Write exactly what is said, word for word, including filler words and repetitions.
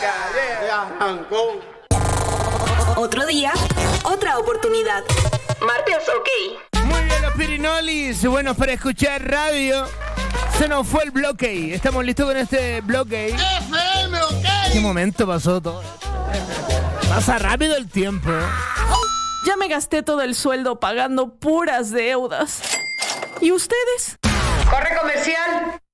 Otro día, otra oportunidad. Martes, ok. Muy bien, los pirinolis, buenos para escuchar radio. Se nos fue el bloque. Estamos listos con este bloque. F M, ok. ¿Qué momento pasó todo? Pasa rápido el tiempo. Ya me gasté todo el sueldo pagando puras deudas. ¿Y ustedes? Corre comercial.